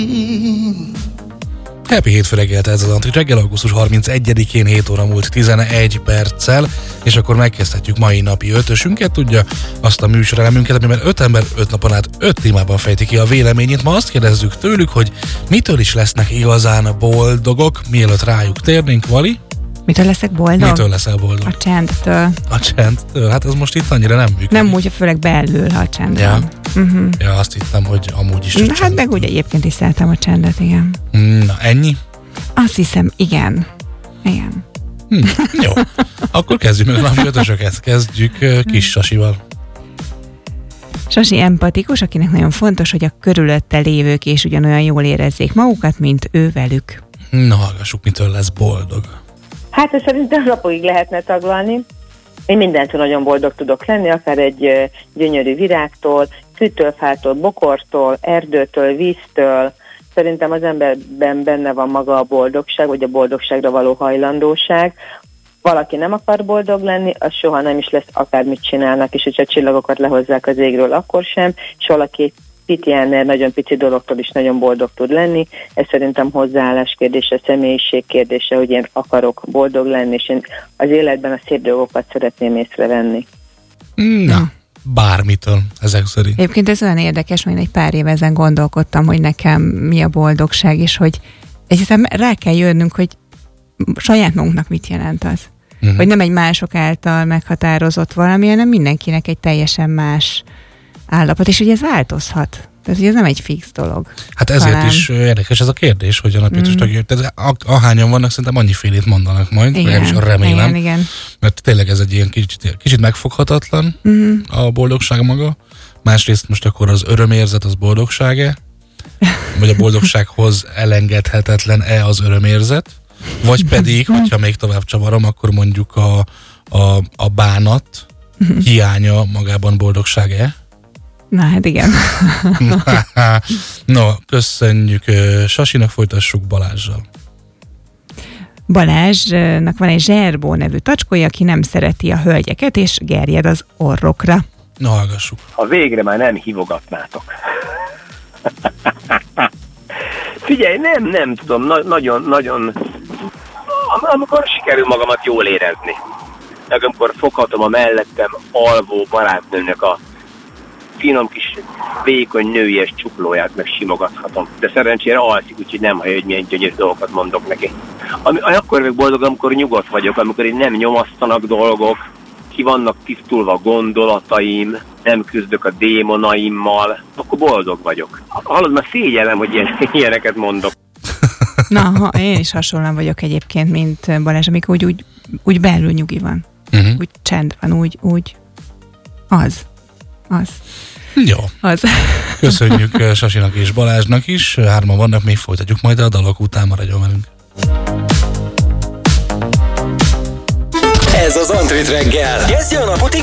Happy hétfő reggelt, ez az Antrit reggel, augusztus 31-én 7 óra múlt 11 perccel, és akkor megkezdhetjük mai napi ötösünket, tudja, azt a műsorelemünket, amiben 5 ember 5 napon át 5 témában fejti ki a véleményét. Ma azt kérdezzük tőlük, hogy mitől is lesznek igazán boldogok, mielőtt rájuk térnénk, Vali? Mitől leszek boldog? Mitől leszel boldog? A csendtől. A csendtől? Hát ez most itt annyira nem működik. Nem úgy, főleg belül, ha a csend Ja. van. Ja, azt hittem, hogy amúgy is. Hát meg úgy egyébként is szeretem a csendet, igen. Na, ennyi? Azt hiszem, igen. Igen. Jó. Akkor kezdjük meg a napi ötösöket. Kezdjük Kis Sasival. Sasi empatikus, akinek nagyon fontos, hogy a körülötte lévők is ugyanolyan jól érezzék magukat, mint ő velük. Na, hallgassuk, mitől lesz boldog. Hát ezt szerintem napokig lehetne taglalni. Én mindentől nagyon boldog tudok lenni, akár egy gyönyörű virágtól, fűtől, fától, bokortól, erdőtől, víztől. Szerintem az emberben benne van maga a boldogság, vagy a boldogságra való hajlandóság. Valaki nem akar boldog lenni, az soha nem is lesz, akármit csinálnak, és hogyha a csillagokat lehozzák az égről, akkor sem, és valaki ilyen nagyon pici dologtól is nagyon boldog tud lenni. Ez szerintem hozzáállás kérdése, személyiség kérdése, hogy én akarok boldog lenni, és én az életben a szép dolgokat szeretném észrevenni. Na, bármitől ezek szerint. Egyébként ez olyan érdekes, hogy én egy pár éve ezen gondolkodtam, hogy nekem mi a boldogság, és hogy egyszerűen rá kell jönnünk, hogy saját magunknak mit jelent az. Hogy nem egy mások által meghatározott valami, hanem mindenkinek egy teljesen más állapot, és ugye ez változhat. Tehát ugye ez nem egy fix dolog. Hát ezért is érdekes ez a kérdés, hogy a napjátós tagja, ahányan vannak, szerintem annyifélét mondanak majd, legalábbis remélem. Igen. Mert tényleg ez egy ilyen kicsit megfoghatatlan a boldogság maga. Másrészt most akkor az örömérzet az boldogság-e? Vagy a boldogsághoz elengedhetetlen-e az örömérzet? Vagy pedig, hogyha még tovább csavarom, akkor mondjuk a bánat hiánya magában boldogság-e? Na hát igen. No, köszönjük Sasinak, folytassuk Balázsral. Balázsnak van egy Zserbó nevű tacskója, aki nem szereti a hölgyeket, és gerjed az orrokra. Na, hallgassuk. Ha végre már nem hívogatnátok. Figyelj, nem tudom, nagyon, amikor sikerül magamat jól érezni. Amikor foghatom a mellettem alvó barátnőnek a finom kis vékony nőies csuklóját meg simogathatom. De szerencsére alszik, úgyhogy nem hallja, hogy milyen gyönyörű dolgokat mondok neki. Akkor meg boldog, amikor nyugodt vagyok, amikor így nem nyomasztanak dolgok, ki vannak tisztulva gondolataim, nem küzdök a démonaimmal, akkor boldog vagyok. Hallod, már szégyellem, hogy ilyeneket mondok. Na, én is hasonlóan vagyok egyébként, mint Balázs, amikor úgy belül nyugi van. Úgy csend van, úgy az. Jó. Az. Köszönjük Sasinak és Balázsnak is. 3 vannak, még folytatjuk majd a dalok után, maradjon velünk. Ez az Antrit reggel. Kezdje a napot